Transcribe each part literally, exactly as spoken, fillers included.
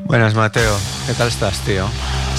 Buenas, Mateo. ¿Qué tal estás, tío?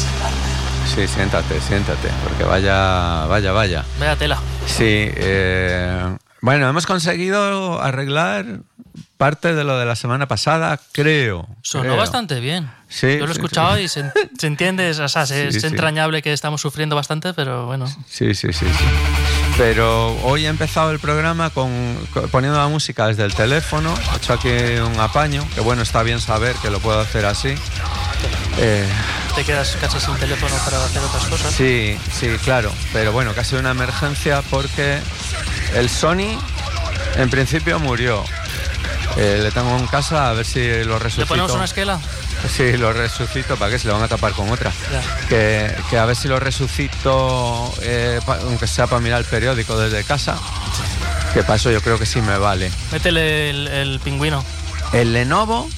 Sí, siéntate, siéntate, porque vaya, vaya, vaya. Vaya tela. Sí, eh, bueno, hemos conseguido arreglar parte de lo de la semana pasada, creo. Sonó creo. bastante bien. Sí, Yo lo he sí, escuchado sí. y se, se entiende, o sea, es Sí, sí. entrañable que estamos sufriendo bastante, pero bueno. Sí, sí, sí, sí. Pero hoy he empezado el programa con, con- poniendo la música desde el teléfono. He hecho aquí un apaño, que bueno, está bien saber que lo puedo hacer así. Eh, Te quedas casi sin teléfono para hacer otras cosas. sí, sí, claro. Pero bueno, casi una emergencia porque el Sony en principio murió. Eh, le tengo en casa a ver si lo resucito. ¿Le ponemos una esquela? Sí, lo resucito, ¿para qué? Se lo van a tapar con otra. Ya. Que, que a ver si lo resucito, eh, pa- aunque sea para mirar el periódico desde casa. Que para eso yo creo que sí me vale. Métele el, el pingüino. El Lenovo.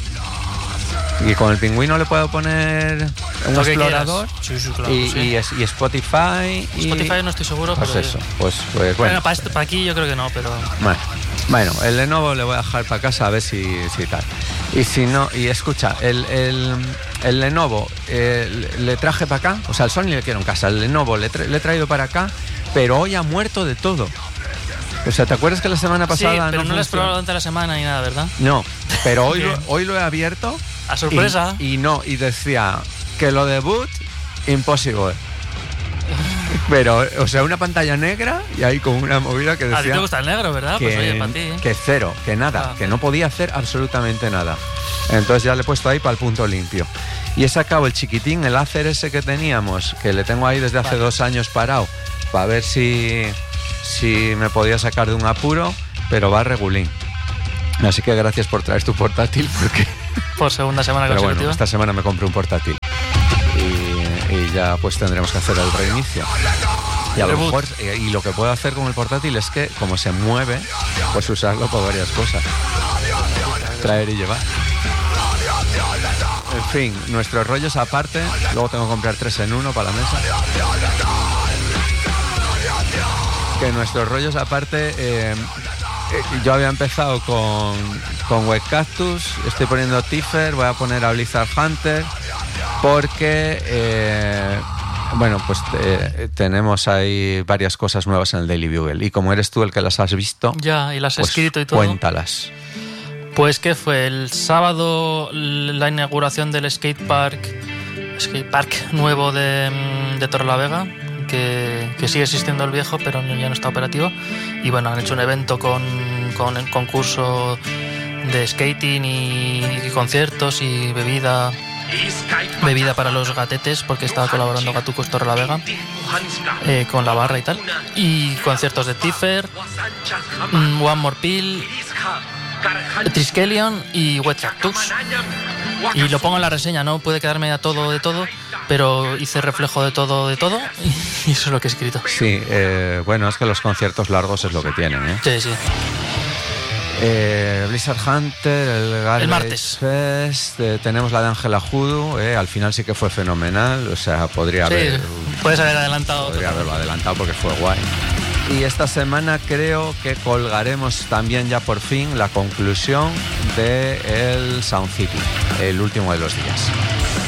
Y con el pingüino le puedo poner un Lo que explorador. quieras. Sí, sí, claro. Y, sí. y es- y Spotify. y- Spotify no estoy seguro, Pues pero... eso, pues, pues Bueno, bueno. para, este- para aquí yo creo que no, pero... Bueno, bueno, el Lenovo le voy a dejar para casa a ver si, si tal. Y si no, y escucha, el, el, el Lenovo eh, le le traje para acá, o sea, el Sony le quiero en casa, el Lenovo le, tra- le he traído para acá, pero hoy ha muerto de todo. O sea, ¿te acuerdas que la semana pasada sí, pero no, lo has funcionó? probado durante la semana ni nada, ¿verdad? No, pero hoy, lo, Bien. hoy lo he abierto. A sorpresa. Y, y no, y decía que lo de boot, imposible. Pero, o sea, una pantalla negra y ahí con una movida que A ti te decía gusta el negro, ¿verdad? que, Pues oye, para ti. ¿eh? que cero, que nada, Ah. que no podía hacer absolutamente nada. Entonces ya le he puesto ahí para el punto limpio. Y he sacado el chiquitín, el Acer ese que teníamos, que le tengo ahí desde hace Vale. dos años parado, para ver si, si me podía sacar de un apuro, pero va regulín. Así que gracias por traer tu portátil, porque... Por segunda semana Pero consecutiva. bueno, esta semana me compré un portátil. Y, y ya pues tendremos que hacer el reinicio. Y a lo Reboot. mejor, eh, y lo que puedo hacer con el portátil es que, como se mueve, pues usarlo para varias cosas. Traer y llevar. En fin, nuestros rollos aparte. Luego tengo que comprar tres en uno para la mesa. Que nuestros rollos aparte... eh, eh, yo había empezado con, con Wet Cactus, estoy poniendo Tiffer, voy a poner a Blizzard Hunter, porque... eh, bueno, pues eh, tenemos ahí varias cosas nuevas en el Daily Bugle. Y como eres tú el que las has visto, Ya, y las has pues escrito y todo. cuéntalas. Pues que fue el sábado la inauguración del skatepark skatepark nuevo de, de Torrelavega, que, que sigue existiendo el viejo, pero no- ya no está operativo. Y bueno, han hecho un evento con, con el concurso de skating y, y conciertos y bebida bebida para los gatetes, porque estaba colaborando Gatucos Torrelavega eh, con la barra y tal. Y conciertos de Tiffer, mm, One More Pill, Triskelion y Wet Cactus. Y lo pongo en la reseña, no puede quedarme a todo de todo, pero hice reflejo de todo de todo y eso es lo que he escrito. Sí, eh, bueno, es que los conciertos largos es lo que tienen, ¿eh? Sí, sí. Eh, Blizzard Hunter, el Garbage El martes. Fest, eh, tenemos la de Ángela Judu, eh, al final sí que fue fenomenal, o sea, podría Sí, haber... puedes haber adelantado. Podría haberlo adelantado porque fue guay. Y esta semana creo que colgaremos también ya por fin la conclusión de el Sound City, el último de los días.